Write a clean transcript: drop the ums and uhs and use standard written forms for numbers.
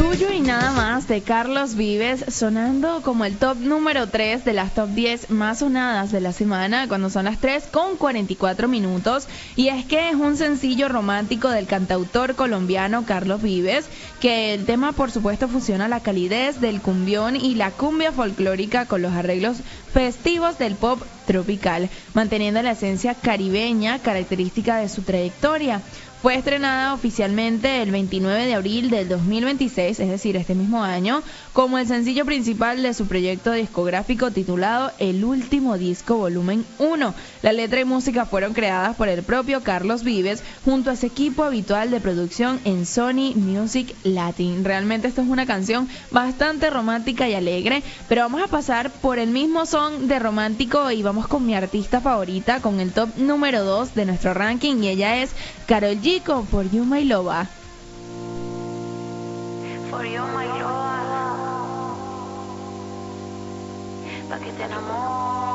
Tuyo y nada más de Carlos Vives, sonando como el top número 3 de las top 10 más sonadas de la semana, cuando son las 3:44. Y es que es un sencillo romántico del cantautor colombiano Carlos Vives, que el tema por supuesto fusiona la calidez del cumbión y la cumbia folclórica con los arreglos festivos del pop tropical, manteniendo la esencia caribeña característica de su trayectoria. Fue estrenada oficialmente el 29 de abril del 2026, es decir, este mismo año, como el sencillo principal de su proyecto discográfico titulado El Último Disco Volumen 1. La letra y música fueron creadas por el propio Carlos Vives junto a su equipo habitual de producción en Sony Music Latin. Realmente esto es una canción bastante romántica y alegre, pero vamos a pasar por el mismo son de romántico y vamos con mi artista favorita, con el top número 2 de nuestro ranking, y ella es Karol G con For You My Loba. For you, my loba, pa' que te enamores.